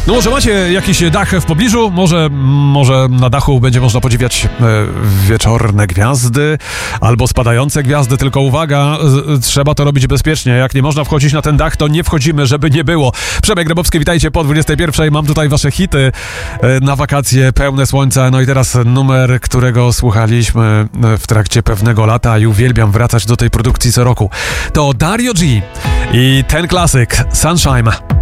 No może macie jakiś dach w pobliżu, może na dachu będzie można podziwiać wieczorne gwiazdy albo spadające gwiazdy, tylko uwaga, trzeba to robić bezpiecznie. Jak nie można wchodzić na ten dach, to nie wchodzimy, żeby nie było. Przemek Grabowski, witajcie po 21. Mam tutaj wasze hity na wakacje, pełne słońca. No i teraz numer, którego słuchaliśmy w trakcie pewnego lata i uwielbiam wracać do tej produkcji co roku. To Dario G i ten klasyk Sunshine.